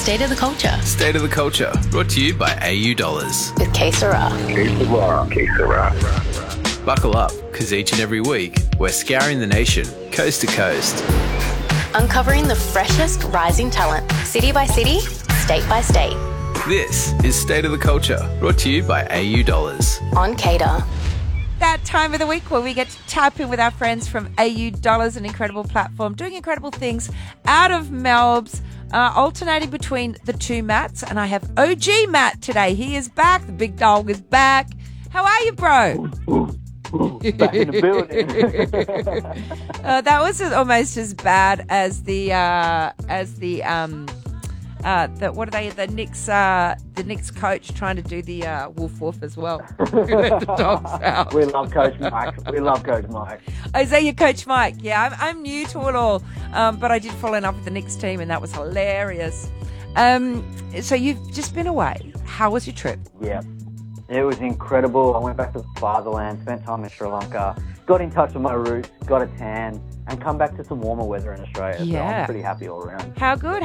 State of the Culture. State of the Culture, brought to you by AU Dollars. With K Sarah. Buckle up, because each and every week, we're scouring the nation, coast to coast. Uncovering the freshest rising talent, city by city, state by state. This is State of the Culture, brought to you by AU Dollars. On Cater. That time of the week where we get to tap in with our friends from AU Dollars, an incredible platform, doing incredible things out of Melbs, alternating between the two Matts. And I have OG Matt today. He is back. The big dog is back. How are you, bro? Back in the building. That was almost as bad as the Knicks coach trying to do the woof woof as well. Let the dogs out. We love Coach Mike. Oh, is that your Coach Mike? Yeah, I'm new to it all, but I did fall in love with the Knicks team, and that was hilarious. So you've just been away. How was your trip? Yeah, it was incredible. I went back to the fatherland, spent time in Sri Lanka, got in touch with my roots, got a tan, and come back to some warmer weather in Australia. Yeah. So I'm pretty happy all around. How good?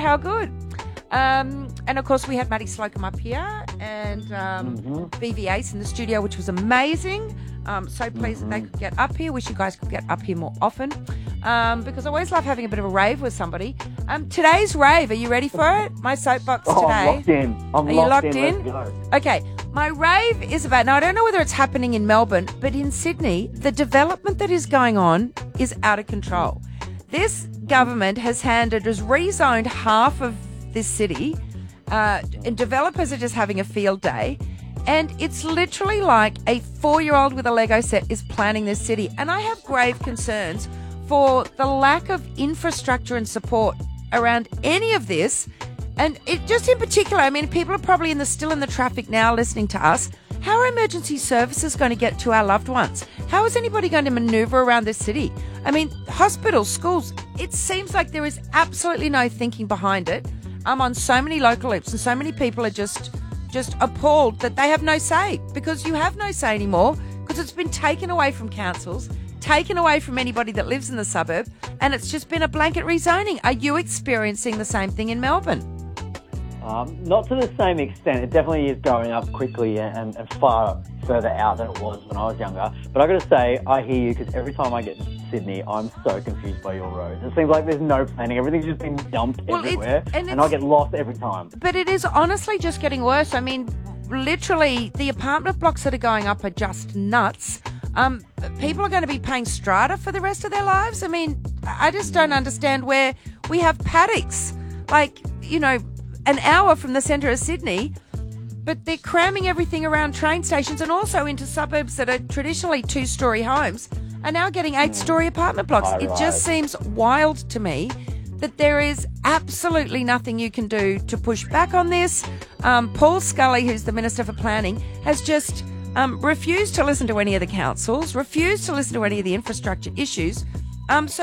And of course we had Maddie Slocum up here and BV Ace in the studio, which was amazing. So pleased that they could get up here. Wish you guys could get up here more often, because I always love having a bit of a rave with somebody. Today's rave, are you ready for it? My soapbox today. I'm locked in. Are you locked in? Let's go. Okay, my rave is about, now I don't know whether it's happening in Melbourne, but in Sydney, the development that is going on is out of control. This government has rezoned half of this city, and developers are just having a field day, and it's literally like a 4-year-old with a Lego set is planning this city, and I have grave concerns for the lack of infrastructure and support around any of this. And it just in particular, I mean, people are probably still in the traffic now listening to us. How are emergency services going to get to our loved ones? How is anybody going to maneuver around this city? I mean, hospitals, schools, it seems like there is absolutely no thinking behind it. I'm on so many local loops, and so many people are just appalled that they have no say, because you have no say anymore, because it's been taken away from councils, taken away from anybody that lives in the suburb, and it's just been a blanket rezoning. Are you experiencing the same thing in Melbourne? Not to the same extent. It definitely is going up quickly and far further out than it was when I was younger. But I got to say, I hear you, because every time I get to Sydney, I'm so confused by your roads. It seems like there's no planning. Everything's just been dumped everywhere, and I get lost every time. But it is honestly just getting worse. I mean, literally, the apartment blocks that are going up are just nuts. People are going to be paying strata for the rest of their lives. I mean, I just don't understand where we have paddocks, like, you know, an hour from the centre of Sydney, but they're cramming everything around train stations and also into suburbs that are traditionally 2-storey homes are now getting 8-storey apartment blocks. It just seems wild to me that there is absolutely nothing you can do to push back on this. Paul Scully, who's the Minister for Planning, has just refused to listen to any of the councils, refused to listen to any of the infrastructure issues. So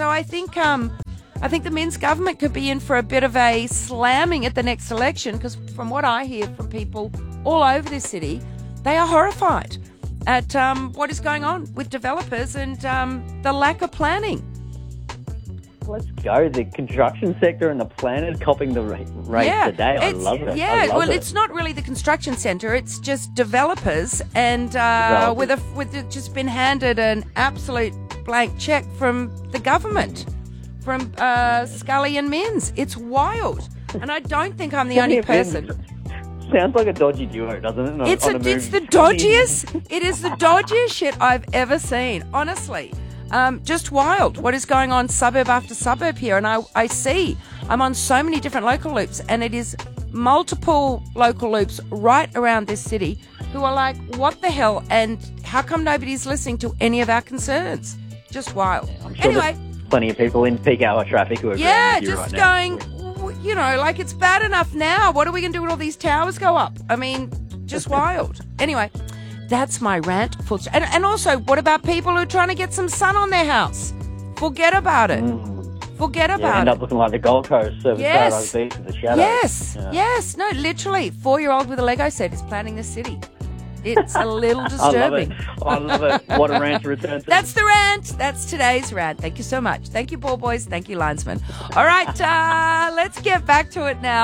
I think the Minns government could be in for a bit of a slamming at the next election, because from what I hear from people all over this city, they are horrified at what is going on with developers and the lack of planning. Let's go. The construction sector and the planners copping the rate today. I love it. Yeah, it's not really the construction centre. It's just developers and with just been handed an absolute blank cheque from the government, from Scully and Minns. It's wild. And I don't think I'm the only person. Sounds like a dodgy duo, doesn't it? It's the dodgiest. It is the dodgiest shit I've ever seen, honestly. Just wild what is going on suburb after suburb here. And I'm on so many different local loops, and it is multiple local loops right around this city who are like, what the hell? And how come nobody's listening to any of our concerns? Just wild. I'm sure anyway, plenty of people in peak hour traffic who are just right going, you know, like it's bad enough now. What are we going to do when all these towers go up? I mean, just wild. Anyway, that's my rant. And also, what about people who are trying to get some sun on their house? Forget about it. Forget about it. End up looking like the Gold Coast, Paradise Beach with the shadows. Yes. No, literally, 4-year-old with a Lego set is planning the city. It's a little disturbing. I love it. What a rant to return to. That's the rant. That's today's rant. Thank you so much. Thank you, ball boys. Thank you, linesman. All right, let's get back to it now.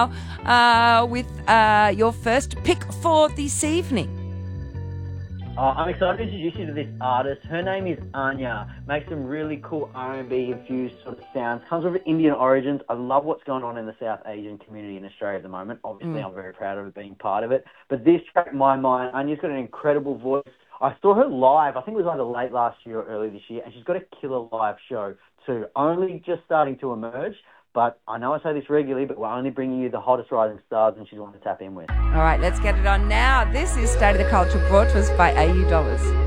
with your first pick for this evening. I'm excited to introduce you to this artist. Her name is Anya. Makes some really cool R&B infused sort of sounds. Comes from Indian origins. I love what's going on in the South Asian community in Australia at the moment. Obviously, I'm very proud of being part of it. But this track, My Mind, Anya's got an incredible voice. I saw her live. I think it was either late last year or early this year, and she's got a killer live show too. Only just starting to emerge. But I know I say this regularly, but we're only bringing you the hottest rising stars, and she's one to tap in with. All right, let's get it on now. This is State of the Culture, brought to us by AU Dollars.